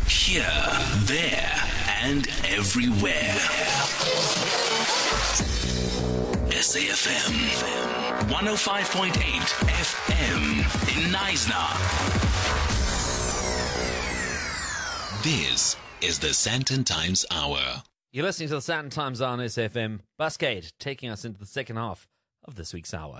Here, there, and everywhere. SAFM 105.8 FM in Knysna. This is the Sandton Times Hour. You're listening to the Sandton Times Hour on SAFM. Buscade taking us into the second half of this week's hour.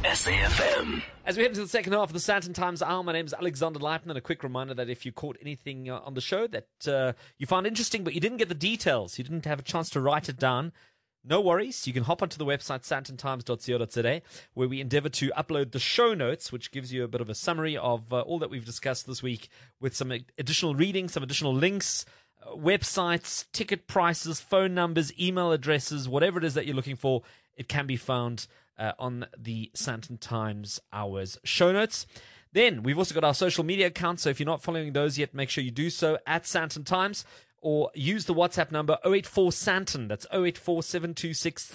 SAFM. As we head into the second half of the Sandton Times Hour, my name is Alexander Leitner. A quick reminder that if you caught anything on the show that you found interesting but you didn't get the details, you didn't have a chance to write it down, no worries. You can hop onto the website sandtontimes.co.za, where we endeavor to upload the show notes, which gives you a bit of a summary of all that we've discussed this week, with some additional reading, some additional links, websites, ticket prices, phone numbers, email addresses, whatever it is that you're looking for. It can be found on the Sandton Times Hours show notes. Then we've also got our social media accounts, so if you're not following those yet, make sure you do so at Sandton Times, or use the WhatsApp number 084 Sandton. That's 084 726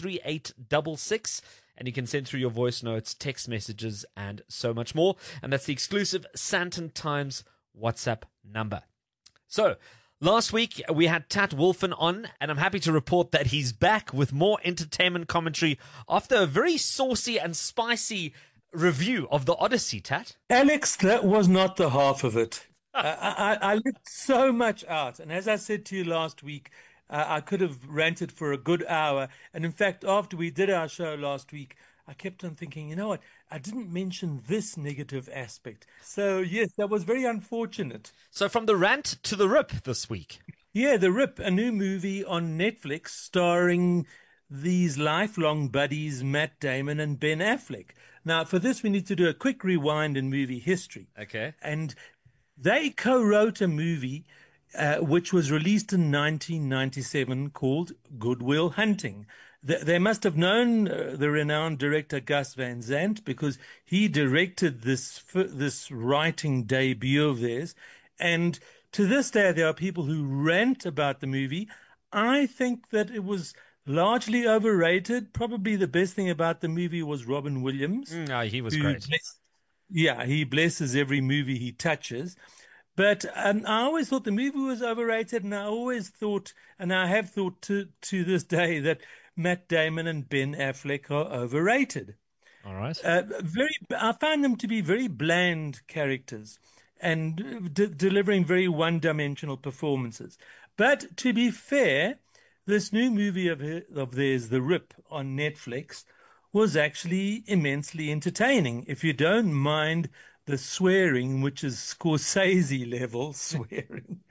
3866. And you can send through your voice notes, text messages, and so much more. And that's the exclusive Sandton Times WhatsApp number. So, last week, we had Tat Wolfen on, and I'm happy to report that he's back with more entertainment commentary after a very saucy and spicy review of The Odyssey, Tat. Alex, that was not the half of it. I left so much out. And as I said to you last week, I could have ranted for a good hour. And in fact, after we did our show last week, I kept on thinking, you know what, I didn't mention this negative aspect. So, yes, that was very unfortunate. So from the rant to the rip this week. Yeah, The Rip, a new movie on Netflix starring these lifelong buddies, Matt Damon and Ben Affleck. Now, for this, we need to do a quick rewind in movie history. Okay. And they co-wrote a movie which was released in 1997 called Good Will Hunting. They must have known the renowned director Gus Van Sant, because he directed this writing debut of theirs. And to this day, there are people who rant about the movie. I think that it was largely overrated. Probably the best thing about the movie was Robin Williams. No, he was great. He blesses every movie he touches. But I always thought the movie was overrated, and I always thought, and I have thought to this day, that Matt Damon and Ben Affleck are overrated. All right. I find them to be very bland characters and delivering very one-dimensional performances. But to be fair, this new movie of theirs, The Rip, on Netflix, was actually immensely entertaining. If you don't mind the swearing, which is Scorsese level swearing,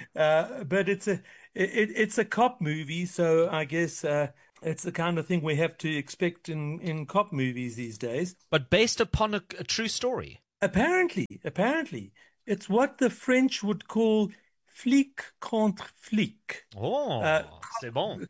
but it's a cop movie, so I guess it's the kind of thing we have to expect in cop movies these days. But based upon a true story. Apparently, it's what the French would call flic contre flic. Oh, c'est bon.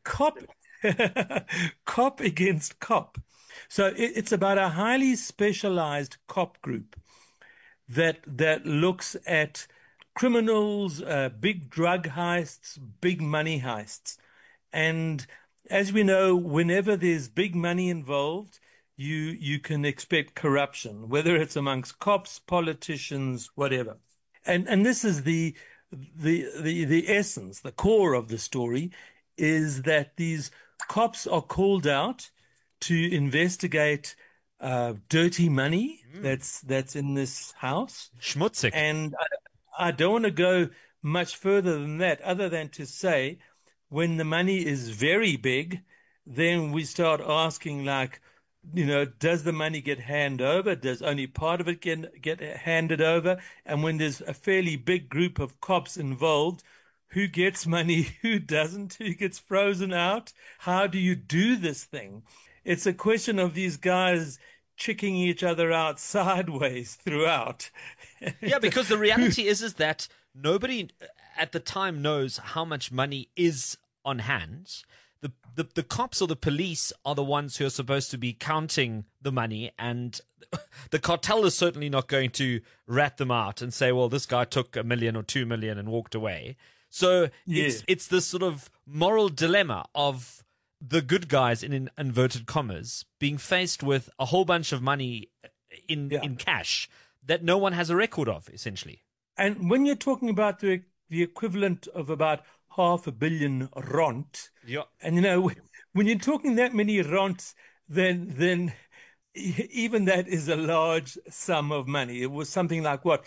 Cop against cop. So it's about a highly specialized cop group that looks at criminals, big drug heists, big money heists. And as we know, whenever there's big money involved, you can expect corruption, whether it's amongst cops, politicians, whatever. And this is the essence, the core of the story, is that these cops are called out to investigate dirty money that's in this house. Schmutzig. And I don't want to go much further than that, other than to say, when the money is very big, then we start asking, like, you know, does the money get handed over? Does only part of it get handed over? And when there's a fairly big group of cops involved, who gets money, who doesn't, who gets frozen out? How do you do this thing? It's a question of these guys checking each other out sideways throughout. Yeah, because the reality is that nobody at the time knows how much money is on hand. The cops or the police are the ones who are supposed to be counting the money, and the cartel is certainly not going to rat them out and say, well, this guy took $1 million or $2 million and walked away. So it's this sort of moral dilemma of the good guys, in inverted commas, being faced with a whole bunch of money in cash that no one has a record of, essentially. And when you're talking about the the equivalent of about 500 million rand. Yeah. And, when you're talking that many rands, then even that is a large sum of money. It was something like, what,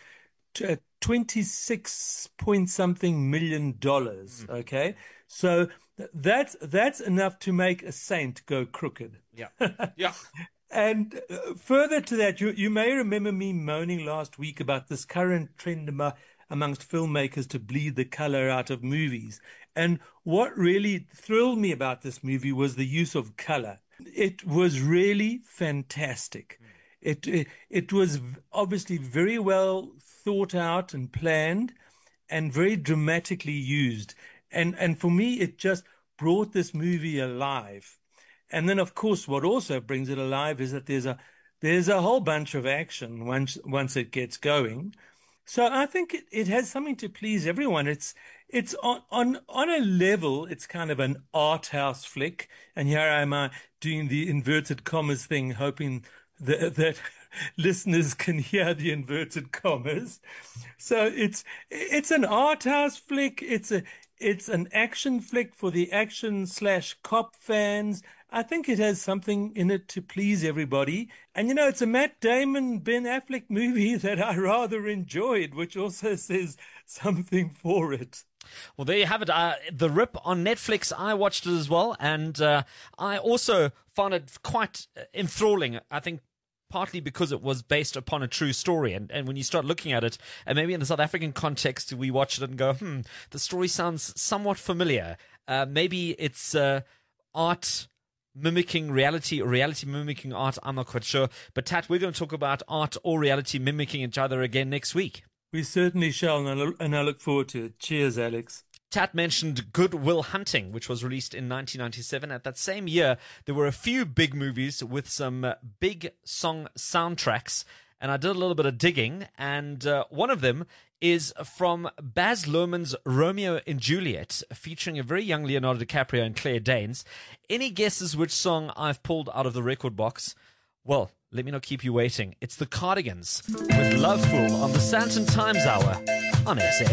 26 point something million dollars. Okay. So that's enough to make a saint go crooked. Yeah. Yeah. And further to that, you may remember me moaning last week about this current trend amongst filmmakers to bleed the color out of movies. And what really thrilled me about this movie was the use of color. It was really fantastic. It was obviously very well thought out and planned and very dramatically used. And for me, it just brought this movie alive. And then, of course, what also brings it alive is that there's a whole bunch of action once it gets going. So I think it has something to please everyone. It's on a level, it's kind of an art house flick. And here am I doing the inverted commas thing, hoping that listeners can hear the inverted commas. So it's an art house flick. It's an action flick for the action/cop fans. I think it has something in it to please everybody. And, it's a Matt Damon, Ben Affleck movie that I rather enjoyed, which also says something for it. Well, there you have it. The Rip on Netflix. I watched it as well. And I also found it quite enthralling. I think partly because it was based upon a true story. And when you start looking at it, and maybe in the South African context, we watch it and go, the story sounds somewhat familiar. Maybe it's art mimicking reality or reality mimicking art. I'm not quite sure. But Tat, we're going to talk about art or reality mimicking each other again next week. We certainly shall, and I look forward to it. Cheers, Alex. Tat mentioned Good Will Hunting, which was released in 1997. At that same year, there were a few big movies with some big song soundtracks, and I did a little bit of digging, and one of them is from Baz Luhrmann's Romeo and Juliet, featuring a very young Leonardo DiCaprio and Claire Danes. Any guesses which song I've pulled out of the record box? Well, let me not keep you waiting. It's the Cardigans with Love Fool on the Sandton Times Hour on SA.